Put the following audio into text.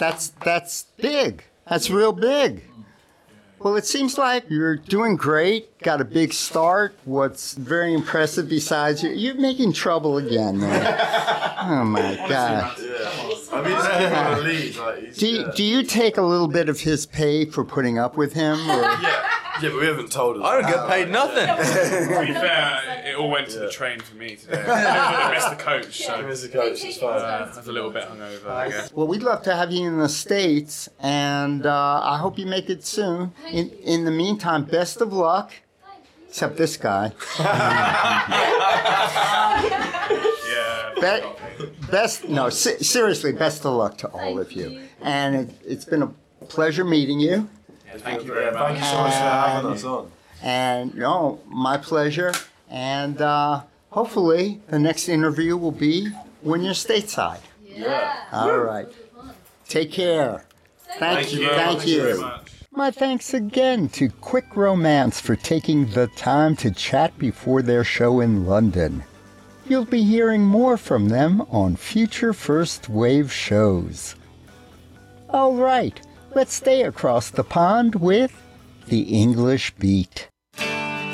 That's big. That's real big. Well, it seems like you're doing great. Got a big start. What's very impressive besides you're making trouble again, man. Oh my God. I mean, he's on the lead. Like, Do you take a little bit of his pay for putting up with him? Or? Yeah, but we haven't told him. I don't get paid nothing. To be fair, it all went to the train for me today. I missed the coach, so Mr. Coach, it's fine. I was a little bit hungover, I guess. Well, we'd love to have you in the States, and I hope you make it soon. In the meantime, best of luck. Except this guy. Seriously, best of luck to all of you. And it's been a pleasure meeting you. Thank you very much. Thank you so much for having us on. And my pleasure. And hopefully the next interview will be when you're stateside. Yeah. All right. Take care. Thank you. Thank you very much. My thanks again to Quick Romance for taking the time to chat before their show in London. You'll be hearing more from them on future First Wave shows. All right, let's stay across the pond with The English Beat.